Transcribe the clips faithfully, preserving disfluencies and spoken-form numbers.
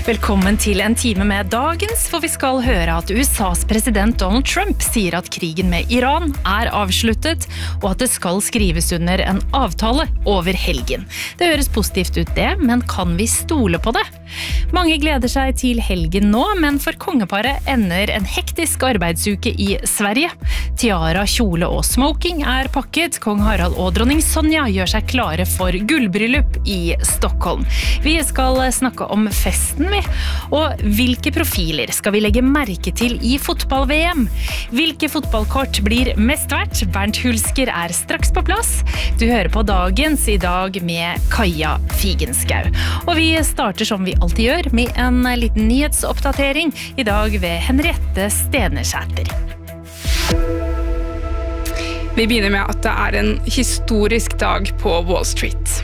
Velkommen til en time med dagens, for vi skal høre at U S A's president Donald Trump sier at krigen med Iran er avsluttet, og at det skal skrives under en avtale over helgen. Det høres positivt ut det, men kan vi stole på det? Mange gleder seg til helgen nå, men for kongeparet ender en hektisk arbeidsuke i Sverige. Tiara, kjole og smoking er pakket. Kong Harald og dronning Sonja gjør seg klare for gullbryllup i Stockholm. Vi skal snakke om festen, vi. Og hvilke profiler skal vi legge merke til i fotball-V M? Hvilke fotballkort blir mest verdt? Bernt Hulsker er straks på plass. Du hører på dagens i dag med Kaja Figenschou. Og vi starter som vi alltid gjør, med en liten nyhetsoppdatering. I dag ved Henriette Stenersæter. Vi begynner med at det er en historisk dag på Wall Street.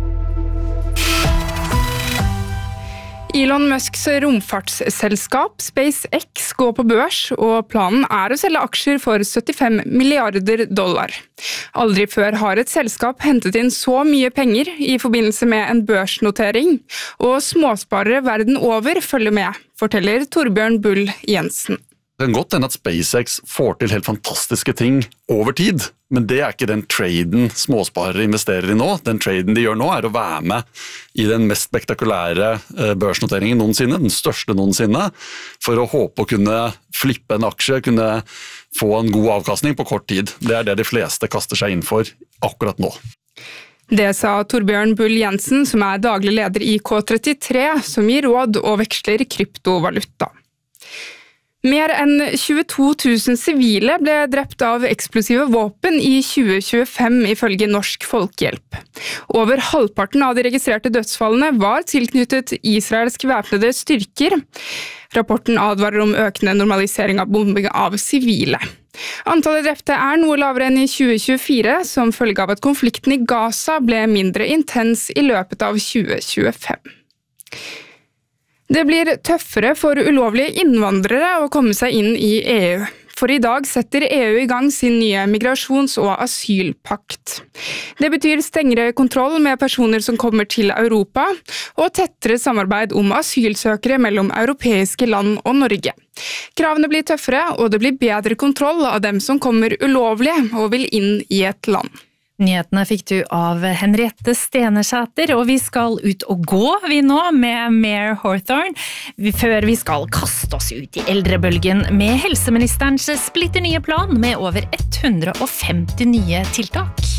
Elon Musks romfartsselskap SpaceX går på børs, og planen er å selge aksjer for syttifem milliarder dollar. Aldri før har et selskap hentet inn så mye penger i forbindelse med en børsnotering, og småsparere verden over følger med, forteller Torbjørn Bull Jensen. Det kan godt hende at SpaceX får til helt fantastiske ting over tid, men det er ikke den traden småsparere investerer i nå. Den traden de gjør nå er å være med i den mest spektakulære børsnoteringen noensinne, den største noensinne, for å håpe å kunne flippe en aksje, kunne få en god avkastning på kort tid. Det er det de fleste kaster seg inn for akkurat nå. Det sa Torbjørn Bull Jensen, som er daglig leder i K trettitre, som gir råd og veksler kryptovaluta. Mer enn tjueto tusen sivile ble drept av eksplosive våpen i tjue tjuefem ifølge Norsk Folkehjelp. Over halvparten av de registrerte dødsfallene var tilknyttet israelske væpnede styrker. Rapporten advarer om økende normalisering av bombing av sivile. Antallet drepte er noe lavere enn i tjue tjuefire, som følge av at konflikten i Gaza ble mindre intens i løpet av tjue tjuefem. Det blir tøffere for ulovlige innvandrere å komme seg inn i E U. For i dag setter E U i gang sin nye migrasjons- og asylpakt. Det betyr strengere kontroll med personer som kommer til Europa, og tettere samarbeid om asylsøkere mellom europeiske land og Norge. Kravene blir tøffere, og det blir bedre kontroll av dem som kommer ulovlige og vil inn i et land. Nyhetene fikk du av Henriette Stenersæter, og vi skal ut og gå vi nå med Mayor Hawthorne, før vi skal kaste oss ut i eldrebølgen med helseministerens splitter nye plan med over hundre og femti nye tiltak.